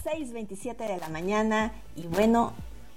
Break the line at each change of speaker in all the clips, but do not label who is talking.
6:27 de la mañana y bueno,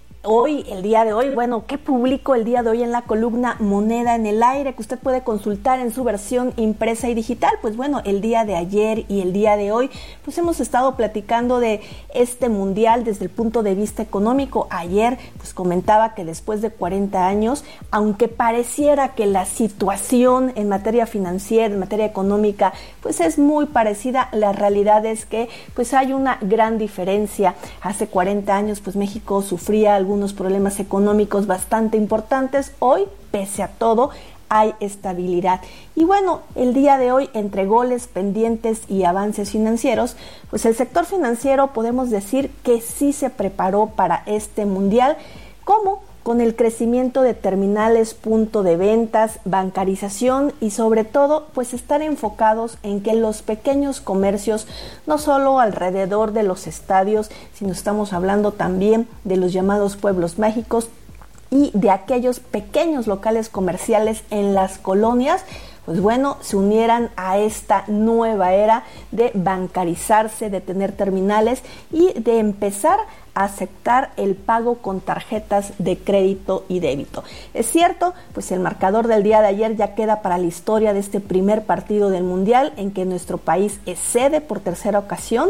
el día de hoy, ¿qué publico el día de hoy en la columna Moneda en el Aire? Que usted puede consultar en su versión impresa y digital. Pues bueno, el día de ayer y el día de hoy, pues hemos estado platicando de este mundial desde el punto de vista económico. Ayer, pues comentaba que después de 40 años, aunque pareciera que la situación en materia financiera, en materia económica, pues es muy parecida, la realidad es que pues hay una gran diferencia. Hace 40 años, pues México sufría algunos problemas económicos bastante importantes. Hoy, pese a todo, hay estabilidad. Y bueno, el día de hoy, entre goles, pendientes y avances financieros, pues el sector financiero podemos decir que sí se preparó para este mundial. ¿Cómo? Con el crecimiento de terminales, punto de ventas, bancarización y sobre todo, pues estar enfocados en que los pequeños comercios, no solo alrededor de los estadios, sino estamos hablando también de los llamados pueblos mágicos y de aquellos pequeños locales comerciales en las colonias, pues bueno, se unieran a esta nueva era de bancarizarse, de tener terminales y de empezar a aceptar el pago con tarjetas de crédito y débito. Es cierto, pues el marcador del día de ayer ya queda para la historia de este primer partido del Mundial en que nuestro país es sede por tercera ocasión.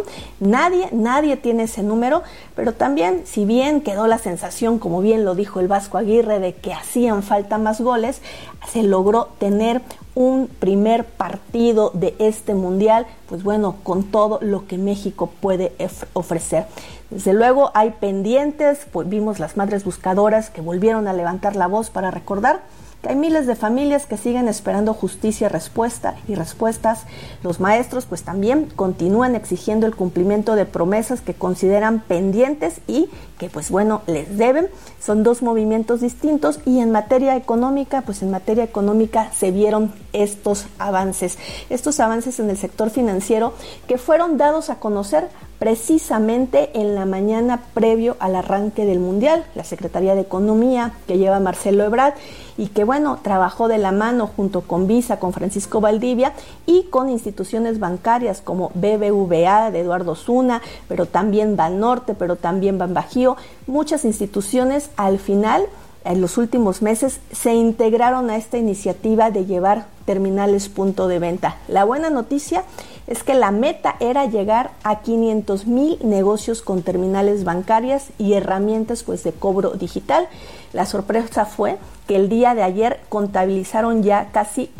Nadie tiene ese número, pero también, si bien quedó la sensación, como bien lo dijo el Vasco Aguirre, de que hacían falta más goles, se logró tener un primer partido de este mundial, pues bueno, con todo lo que México puede ofrecer. Desde luego hay pendientes, pues vimos las madres buscadoras que volvieron a levantar la voz para recordar que hay miles de familias que siguen esperando justicia y respuestas. Los maestros pues también continúan exigiendo el cumplimiento de promesas que consideran pendientes y que pues bueno, les deben. Son dos movimientos distintos y en materia económica, pues en materia económica se vieron estos avances en el sector financiero que fueron dados a conocer precisamente en la mañana previo al arranque del Mundial. La Secretaría de Economía que lleva Marcelo Ebrard y que bueno, trabajó de la mano junto con Visa, con Francisco Valdivia y con instituciones bancarias como BBVA de Eduardo Osuna, pero también Banorte, pero también Banbajío. Muchas instituciones al final, en los últimos meses, se integraron a esta iniciativa de llevar terminales punto de venta. La buena noticia es que la meta era llegar a 500,000 negocios con terminales bancarias y herramientas pues de cobro digital. La sorpresa fue que el día de ayer contabilizaron ya casi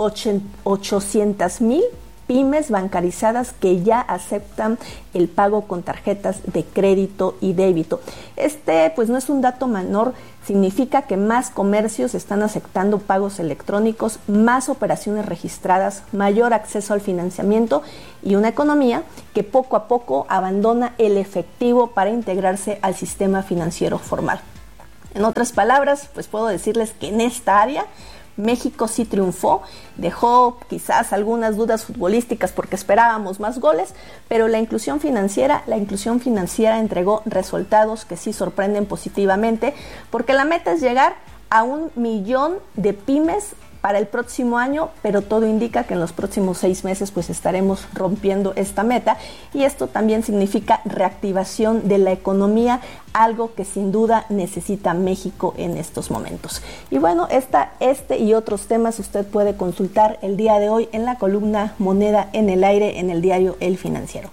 800,000 pymes bancarizadas que ya aceptan el pago con tarjetas de crédito y débito. Pues no es un dato menor, significa que más comercios están aceptando pagos electrónicos, más operaciones registradas, mayor acceso al financiamiento y una economía que poco a poco abandona el efectivo para integrarse al sistema financiero formal. En otras palabras, pues puedo decirles que en esta área México sí triunfó, dejó quizás algunas dudas futbolísticas porque esperábamos más goles, pero la inclusión financiera entregó resultados que sí sorprenden positivamente, porque la meta es llegar a 1,000,000 de pymes para el próximo año, pero todo indica que en los próximos 6 meses pues estaremos rompiendo esta meta y esto también significa reactivación de la economía, algo que sin duda necesita México en estos momentos. Y bueno, este y otros temas usted puede consultar el día de hoy en la columna Moneda en el Aire en el diario El Financiero.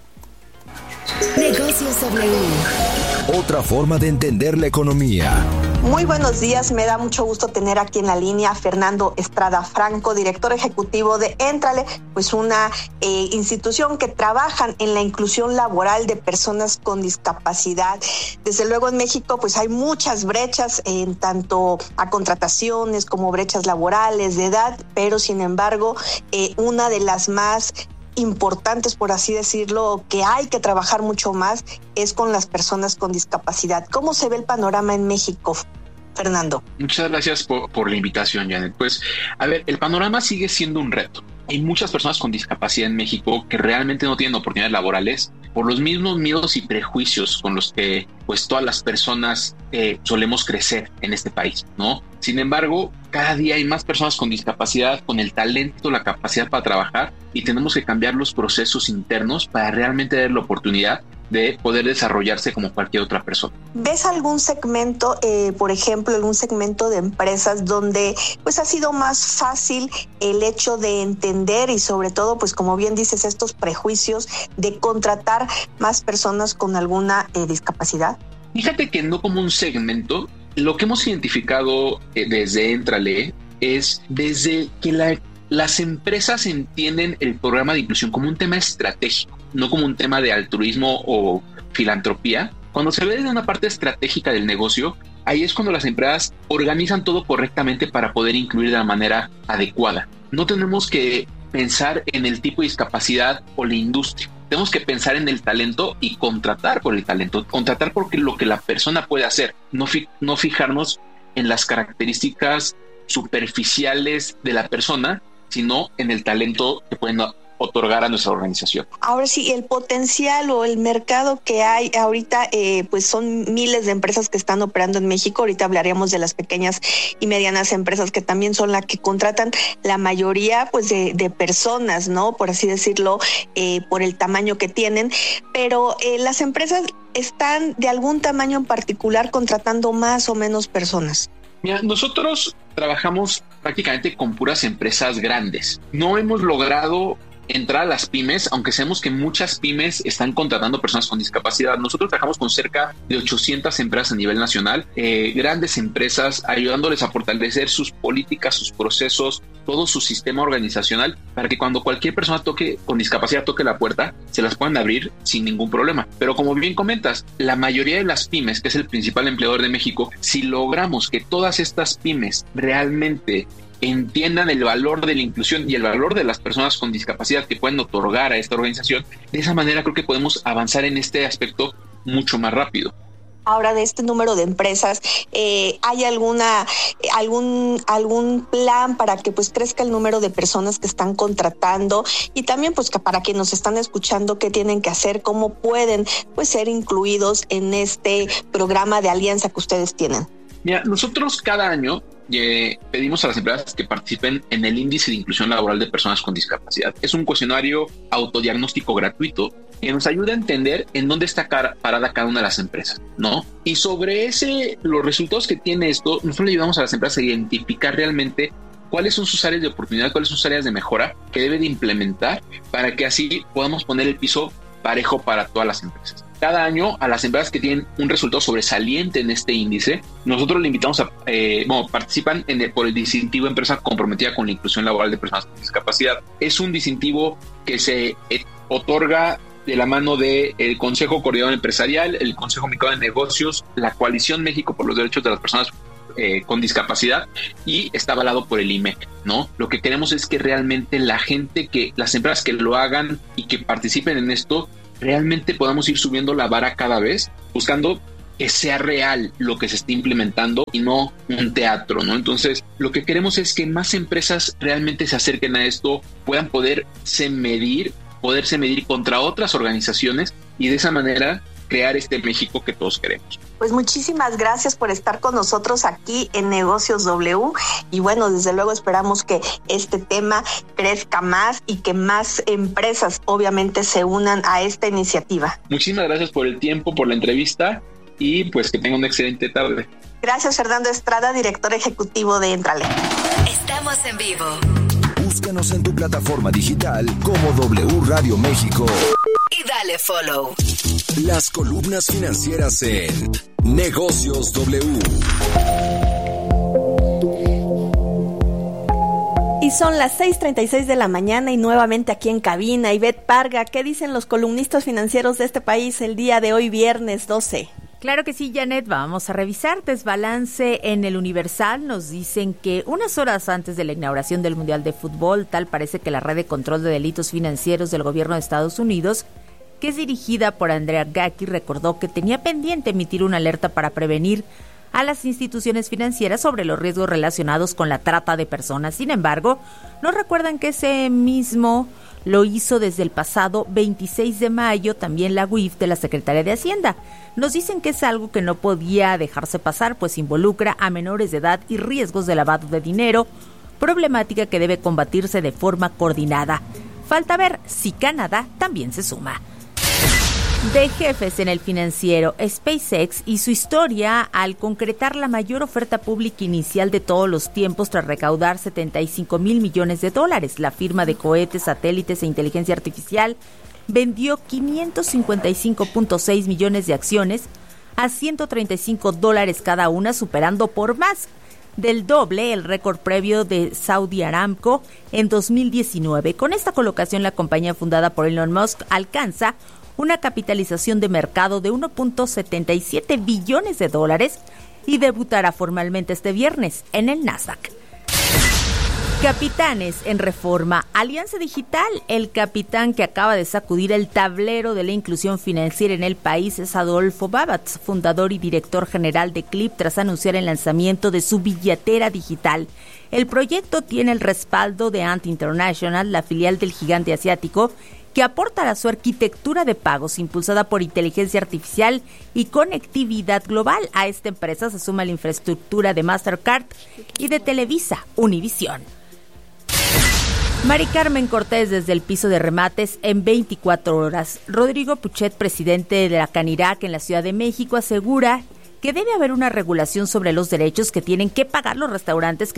Negocios W. Otra forma de entender la economía.
Muy buenos días, me da mucho gusto tener aquí en la línea a Fernando Estrada Franco, director ejecutivo de Éntrale, pues una institución que trabaja en la inclusión laboral de personas con discapacidad. Desde luego en México pues hay muchas brechas en tanto a contrataciones como brechas laborales de edad, pero sin embargo una de las más importantes, por así decirlo, que hay que trabajar mucho más es con las personas con discapacidad. ¿Cómo se ve el panorama en México, Fernando?
Muchas gracias por la invitación, Janet. Pues, a ver, el panorama sigue siendo un reto. Hay muchas personas con discapacidad en México que realmente no tienen oportunidades laborales por los mismos miedos y prejuicios con los que pues todas las personas solemos crecer en este país, ¿no? Sin embargo, cada día hay más personas con discapacidad, con el talento, la capacidad para trabajar y tenemos que cambiar los procesos internos para realmente dar la oportunidad de poder desarrollarse como cualquier otra persona.
¿Ves algún segmento, por ejemplo, algún segmento de empresas donde pues ha sido más fácil el hecho de entender y sobre todo, pues como bien dices, estos prejuicios de contratar más personas con alguna discapacidad?
Fíjate que no como un segmento. Lo que hemos identificado desde Éntrale es desde que las empresas entienden el programa de inclusión como un tema estratégico, no como un tema de altruismo o filantropía. Cuando se ve desde una parte estratégica del negocio, ahí es cuando las empresas organizan todo correctamente para poder incluir de la manera adecuada. No tenemos que pensar en el tipo de discapacidad o la industria. Tenemos que pensar en el talento y contratar por el talento, contratar por lo que la persona puede hacer, no fijarnos en las características superficiales de la persona, sino en el talento que pueden otorgar a nuestra organización.
Ahora sí, el potencial o el mercado que hay ahorita, pues son miles de empresas que están operando en México. Ahorita hablaríamos de las pequeñas y medianas empresas que también son las que contratan la mayoría pues de personas, ¿no? Por así decirlo, por el tamaño que tienen. Pero las empresas están de algún tamaño en particular contratando más o menos personas.
Mira, nosotros trabajamos prácticamente con puras empresas grandes. No hemos logrado entrar a las pymes, aunque sabemos que muchas pymes están contratando personas con discapacidad. Nosotros trabajamos con cerca de 800 empresas a nivel nacional, grandes empresas, ayudándoles a fortalecer sus políticas, sus procesos, todo su sistema organizacional, para que cuando cualquier persona con discapacidad toque la puerta, se las puedan abrir sin ningún problema. Pero como bien comentas, la mayoría de las pymes, que es el principal empleador de México, si logramos que todas estas pymes realmente entiendan el valor de la inclusión y el valor de las personas con discapacidad que pueden otorgar a esta organización, de esa manera creo que podemos avanzar en este aspecto mucho más rápido.
Ahora, de este número de empresas, ¿hay algún plan para que pues crezca el número de personas que están contratando? Y también pues que para quienes nos están escuchando, ¿qué tienen que hacer? ¿Cómo pueden pues ser incluidos en este programa de alianza que ustedes tienen?
Mira, nosotros cada año pedimos a las empresas que participen en el índice de inclusión laboral de personas con discapacidad. Es un cuestionario autodiagnóstico gratuito que nos ayuda a entender en dónde está parada cada una de las empresas, ¿no? Y sobre los resultados que tiene esto, nosotros le ayudamos a las empresas a identificar realmente cuáles son sus áreas de oportunidad, cuáles son sus áreas de mejora que debe de implementar para que así podamos poner el piso parejo para todas las empresas. Cada año a las empresas que tienen un resultado sobresaliente en este índice, nosotros le invitamos participan por el distintivo Empresa Comprometida con la Inclusión Laboral de Personas con Discapacidad. Es un distintivo que se otorga de la mano del Consejo Coordinador Empresarial, el Consejo Mexicano de Negocios, la Coalición México por los Derechos de las Personas con Discapacidad, y está avalado por el IMEC, ¿no? Lo que queremos es que realmente las empresas que lo hagan y que participen en esto, realmente podamos ir subiendo la vara cada vez, buscando que sea real lo que se está implementando y no un teatro, ¿no? Entonces, lo que queremos es que más empresas realmente se acerquen a esto, puedan poderse medir contra otras organizaciones y de esa manera crear este México que todos queremos.
Pues muchísimas gracias por estar con nosotros aquí en Negocios W, y bueno, desde luego esperamos que este tema crezca más y que más empresas obviamente se unan a esta iniciativa.
Muchísimas gracias por el tiempo, por la entrevista, y pues que tengan una excelente tarde.
Gracias, Fernando Estrada, director ejecutivo de Éntrale.
Estamos en vivo.
Búscanos en tu plataforma digital como W Radio México.
Y dale follow.
Las columnas financieras en Negocios W.
Y son las 6:36 de la mañana y nuevamente aquí en cabina, Ivette Parga, ¿qué dicen los columnistas financieros de este país el día de hoy, viernes 12?
Claro que sí, Janet, vamos a revisar desbalance en el Universal. Nos dicen que unas horas antes de la inauguración del Mundial de Fútbol, tal parece que la Red de Control de Delitos Financieros del Gobierno de Estados Unidos, que es dirigida por Andrea Gacki, recordó que tenía pendiente emitir una alerta para prevenir a las instituciones financieras sobre los riesgos relacionados con la trata de personas. Sin embargo, nos recuerdan que ese mismo lo hizo desde el pasado 26 de mayo también la UIF de la Secretaría de Hacienda. Nos dicen que es algo que no podía dejarse pasar, pues involucra a menores de edad y riesgos de lavado de dinero, problemática que debe combatirse de forma coordinada. Falta ver si Canadá también se suma. De jefes en el financiero, SpaceX y su historia al concretar la mayor oferta pública inicial de todos los tiempos tras recaudar $75 mil millones. La firma de cohetes, satélites e inteligencia artificial vendió 555.6 millones de acciones a $135 cada una, superando por más del doble el récord previo de Saudi Aramco en 2019. Con esta colocación, la compañía fundada por Elon Musk alcanza una capitalización de mercado de $1.77 billones y debutará formalmente este viernes en el Nasdaq. Capitanes en reforma. Alianza Digital, el capitán que acaba de sacudir el tablero de la inclusión financiera en el país es Adolfo Babatz, fundador y director general de Clip, tras anunciar el lanzamiento de su billetera digital. El proyecto tiene el respaldo de Ant International, la filial del gigante asiático, que aportará su arquitectura de pagos impulsada por inteligencia artificial y conectividad global. A esta empresa se suma la infraestructura de Mastercard y de Televisa Univisión. Mari Carmen Cortés desde el piso de remates en 24 horas. Rodrigo Puchet, presidente de la Canirac en la Ciudad de México, asegura que debe haber una regulación sobre los derechos que tienen que pagar los restaurantes,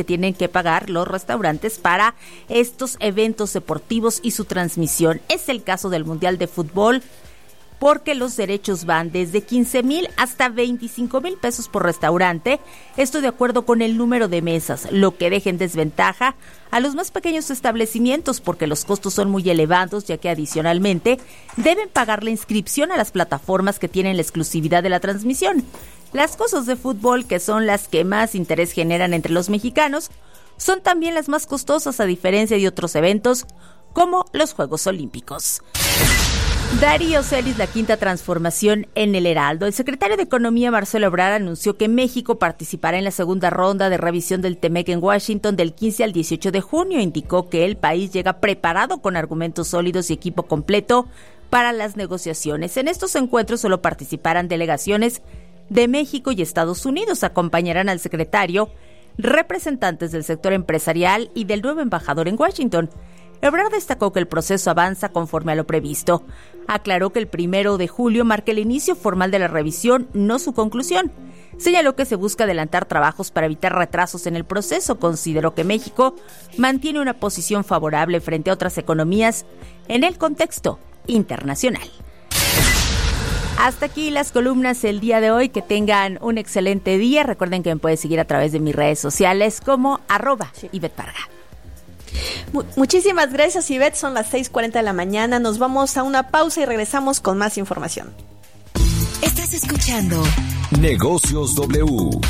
para estos eventos deportivos y su transmisión. Es el caso del Mundial de Fútbol, porque los derechos van desde 15,000 hasta 25,000 pesos por restaurante. Esto de acuerdo con el número de mesas, lo que deja en desventaja a los más pequeños establecimientos porque los costos son muy elevados, ya que adicionalmente deben pagar la inscripción a las plataformas que tienen la exclusividad de la transmisión. Las cosas de fútbol, que son las que más interés generan entre los mexicanos, son también las más costosas, a diferencia de otros eventos como los Juegos Olímpicos. Darío Celis, la quinta transformación en el Heraldo. El secretario de Economía, Marcelo Ebrard, anunció que México participará en la segunda ronda de revisión del TEMEC en Washington del 15 al 18 de junio. Indicó que el país llega preparado con argumentos sólidos y equipo completo para las negociaciones. En estos encuentros solo participarán delegaciones de México y Estados Unidos. Acompañarán al secretario representantes del sector empresarial y del nuevo embajador en Washington. Ebrard destacó que el proceso avanza conforme a lo previsto. Aclaró que el 1 de julio marca el inicio formal de la revisión, no su conclusión. Señaló que se busca adelantar trabajos para evitar retrasos en el proceso. Consideró que México mantiene una posición favorable frente a otras economías en el contexto internacional. Hasta aquí las columnas el día de hoy. Que tengan un excelente día. Recuerden que me pueden seguir a través de mis redes sociales como @Ivette Parga.
Muchísimas gracias, Ivette. Son las 6:40 de la mañana. Nos vamos a una pausa y regresamos con más información.
Estás escuchando
Negocios W.